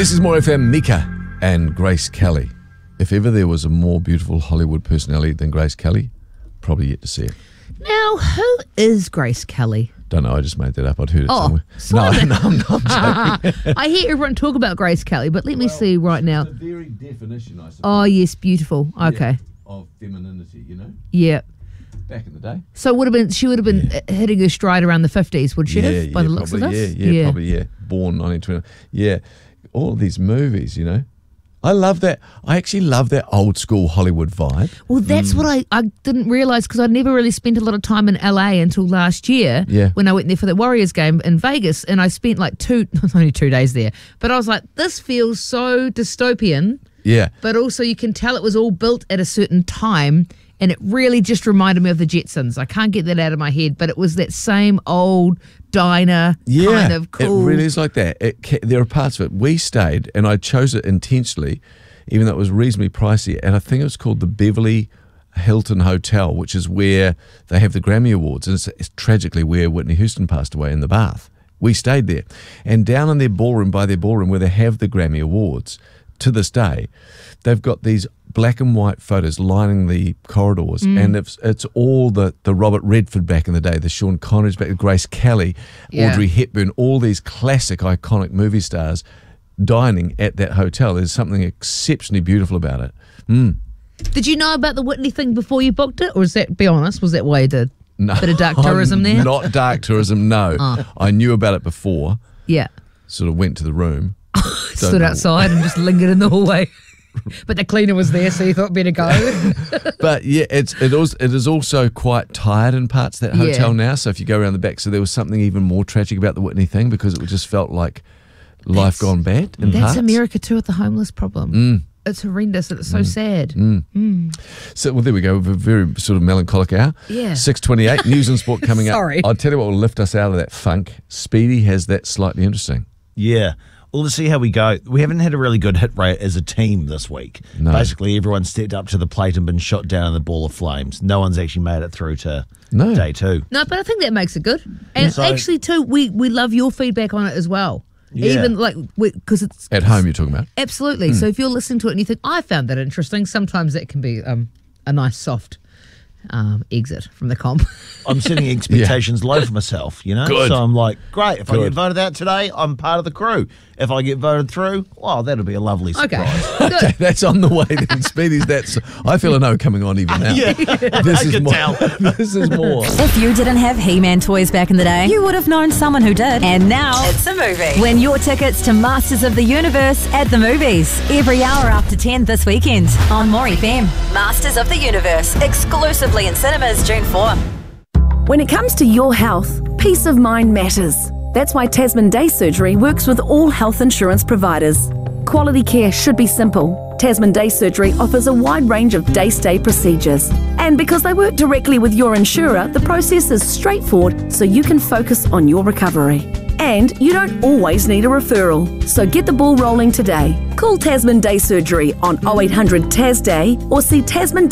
This is More FM, Mika and Grace Kelly. If ever there was a more beautiful Hollywood personality than Grace Kelly, probably yet to see it. Now, who is Grace Kelly? Don't know, I just made that up. I'd heard it somewhere. No, I'm joking. I hear everyone talk about Grace Kelly, but let me see right now. The very definition, I suppose. Oh, yes, beautiful. Okay. Of femininity, you know? Yeah. Back in the day. So she would have been hitting her stride around the 50s, would she have, by the looks probably, of this? Yeah, probably. Born 1920. Yeah. All of these movies, you know. I love that. I actually love that old school Hollywood vibe. Well, that's what I didn't realise, because I'd never really spent a lot of time in LA until last year when I went there for the Warriors game in Vegas, and I spent like only 2 days there. But I was like, this feels so dystopian. Yeah. But also you can tell it was all built at a certain time, and it really just reminded me of the Jetsons. I can't get that out of my head, but it was that same old diner kind of cool. It really is like that. There are parts of it. We stayed, and I chose it intentionally, even though it was reasonably pricey, and I think it was called the Beverly Hilton Hotel, which is where they have the Grammy Awards, and it's tragically where Whitney Houston passed away in the bath. We stayed there. And down in their ballroom, by their ballroom, where they have the Grammy Awards, to this day, they've got these black and white photos lining the corridors, and it's all the Robert Redford back in the day, the Sean Connery's back, Grace Kelly, Audrey Hepburn, all these classic iconic movie stars dining at that hotel. There's something exceptionally beautiful about it. Did you know about the Whitney thing before you booked it, or be honest, was that why you did? No, bit of dark tourism there? Not dark tourism, no. I knew about it before. Yeah. Sort of went to the room. Stood outside and just lingered in the hallway. But the cleaner was there, so you thought better go. But yeah, it is also quite tired in parts, that hotel now. So if you go around the back, so there was something even more tragic about the Whitney thing, because it just felt like life gone bad in parts. That's America too, with the homeless problem. It's horrendous. It's so sad. So, well, there we go. A very sort of melancholic hour. Yeah. 6:28, news and sport coming up. Sorry. I'll tell you what will lift us out of that funk. Speedy has that slightly interesting. Yeah. Well, let's see how we go. We haven't had a really good hit rate as a team this week. No. Basically, everyone's stepped up to the plate and been shot down in the ball of flames. No one's actually made it through to day two. No, but I think that makes it good. And actually, too, we love your feedback on it as well. Yeah. Even like, because it's at home you're talking about. Absolutely. So if you're listening to it and you think, I found that interesting, sometimes that can be a nice soft exit from the comp. I'm setting expectations low for myself, you know? Good. So I'm like, great, if I get voted out today, I'm part of the crew. If I get voted through, well, that'll be a lovely surprise. Okay, that's on the way then. Speedy's I feel a no coming on even now. This is more. This is more. If you didn't have He-Man toys back in the day, you would have known someone who did. And now it's a movie. Win your tickets to Masters of the Universe at the movies every hour after 10 this weekend on More FM. Masters of the Universe, exclusively in cinemas June 4. When it comes to your health, peace of mind matters. That's why Tasman Day Surgery works with all health insurance providers. Quality care should be simple. Tasman Day Surgery offers a wide range of day-stay procedures. And because they work directly with your insurer, the process is straightforward, so you can focus on your recovery. And you don't always need a referral, so get the ball rolling today. Call Tasman Day Surgery on 0800 TAS-DAY or see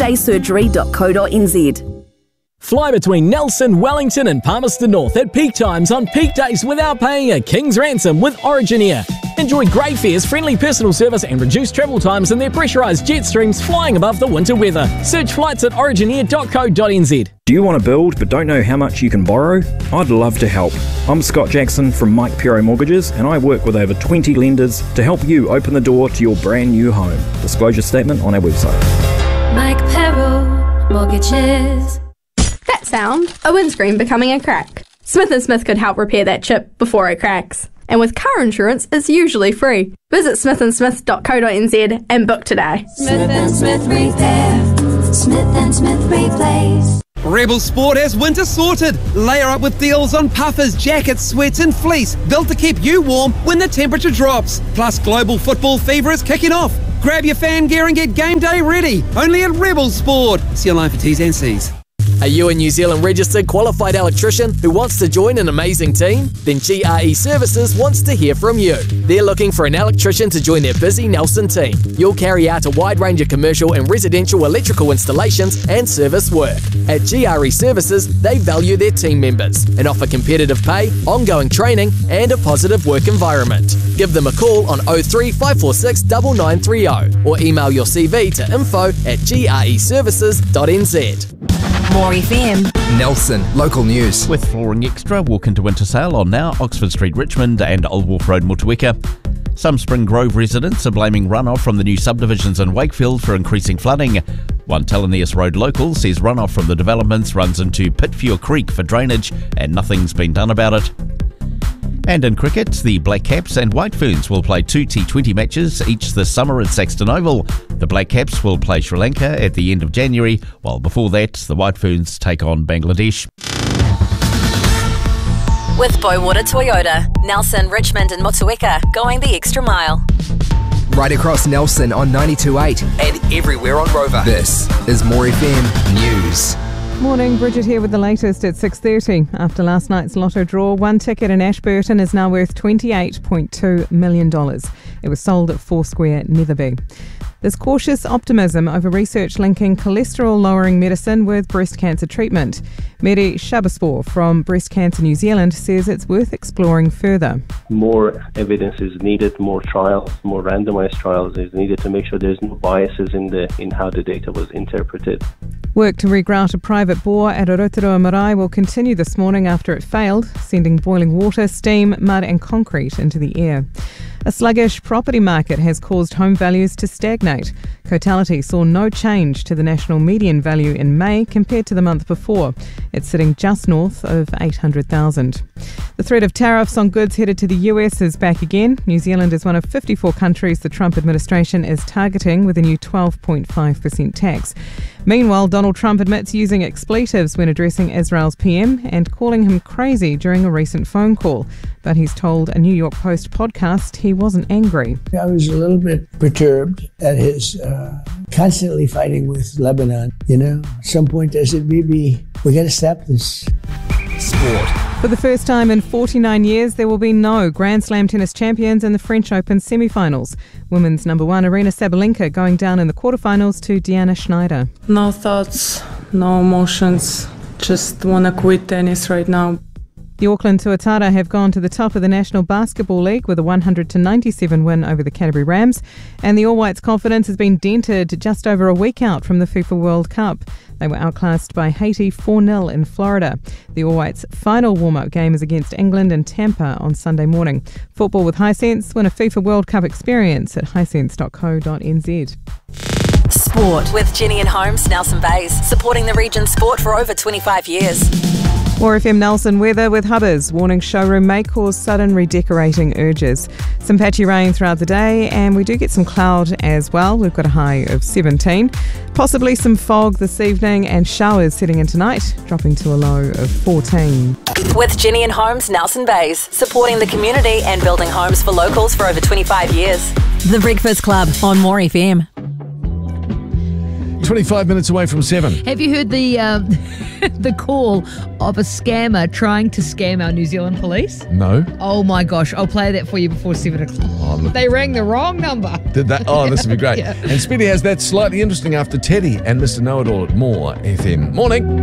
tasmandaysurgery.co.nz. Fly between Nelson, Wellington and Palmerston North at peak times on peak days without paying a king's ransom with Origin Air. Enjoy great fares, friendly personal service and reduced travel times in their pressurised jet streams flying above the winter weather. Search flights at originair.co.nz. Do you want to build but don't know how much you can borrow? I'd love to help. I'm Scott Jackson from Mike Pero Mortgages, and I work with over 20 lenders to help you open the door to your brand new home. Disclosure statement on our website. Mike Pero Mortgages. That sound, a windscreen becoming a crack. Smith & Smith could help repair that chip before it cracks. And with car insurance, it's usually free. Visit smithandsmith.co.nz and book today. Smith & Smith Repair. Smith & Smith Replace. Rebel Sport has winter sorted. Layer up with deals on puffers, jackets, sweats and fleece, built to keep you warm when the temperature drops. Plus, global football fever is kicking off. Grab your fan gear and get game day ready. Only at Rebel Sport. See you online for T's and C's. Are you a New Zealand registered qualified electrician who wants to join an amazing team? Then GRE Services wants to hear from you. They're looking for an electrician to join their busy Nelson team. You'll carry out a wide range of commercial and residential electrical installations and service work. At GRE Services, they value their team members and offer competitive pay, ongoing training, and a positive work environment. Give them a call on 03 546 9930 or email your CV to info@greservices.nz. More FM. Nelson, local news. With Flooring Extra, walk into winter sale on now Oxford Street, Richmond and Old Wharf Road, Motueka. Some Spring Grove residents are blaming runoff from the new subdivisions in Wakefield for increasing flooding. One Telenius Road local says runoff from the developments runs into Pitfield Creek for drainage and nothing's been done about it. And in cricket, the Black Caps and White Ferns will play 2 T20 matches each this summer at Saxton Oval. The Black Caps will play Sri Lanka at the end of January, while before that, the White Ferns take on Bangladesh. With Bowater Toyota, Nelson, Richmond and Motueka, going the extra mile. Right across Nelson on 92.8 and everywhere on Rover. This is More FM News. Morning, Bridget here with the latest at 6:30. After last night's lotto draw, one ticket in Ashburton is now worth $28.2 million. It was sold at Foursquare, Netherby. There's cautious optimism over research linking cholesterol-lowering medicine with breast cancer treatment. Mary Shabaspoor from Breast Cancer New Zealand says it's worth exploring further. More evidence is needed, more trials, more randomized trials is needed to make sure there's no biases in how the data was interpreted. Work to regrout a private bore at Rotorua Marae will continue this morning after it failed, sending boiling water, steam, mud and concrete into the air. A sluggish property market has caused home values to stagnate. Cotality saw no change to the national median value in May compared to the month before. It's sitting just north of 800,000. The threat of tariffs on goods headed to the US is back again. New Zealand is one of 54 countries the Trump administration is targeting with a new 12.5% tax. Meanwhile, Donald Trump admits using expletives when addressing Israel's PM and calling him crazy during a recent phone call. But he's told a New York Post podcast he wasn't angry. I was a little bit perturbed at his constantly fighting with Lebanon. At some point I said, maybe we got to stop this. Sport. For the first time in 49 years, there will be no Grand Slam tennis champions in the French Open semi-finals. Women's number one Aryna Sabalenka going down in the quarterfinals to Diana Schneider. No thoughts, no emotions, just want to quit tennis right now. The Auckland Tuatara have gone to the top of the National Basketball League with a 100-97 win over the Canterbury Rams, and the All Whites' confidence has been dented just over a week out from the FIFA World Cup. They were outclassed by Haiti 4-0 in Florida. The All Whites' final warm-up game is against England in Tampa on Sunday morning. Football with Hisense, win a FIFA World Cup experience at hisense.co.nz. Sport with Jenny and Holmes, Nelson Bays, supporting the region's sport for over 25 years. More FM Nelson weather with Hubbers. Warning showroom may cause sudden redecorating urges. Some patchy rain throughout the day, and we do get some cloud as well. We've got a high of 17. Possibly some fog this evening and showers setting in tonight, dropping to a low of 14. With Jenny and Holmes, Nelson Bays, supporting the community and building homes for locals for over 25 years. The Breakfast Club on More FM. 25 minutes away from 7. Have you heard the the call of a scammer trying to scam our New Zealand police? No. Oh my gosh, I'll play that for you before 7 o'clock. Oh, they rang the wrong number. Did that? Oh, this would be great. Yeah. And Speedy has that slightly interesting after Teddy and Mr. Know-It-All at More FM. Morning.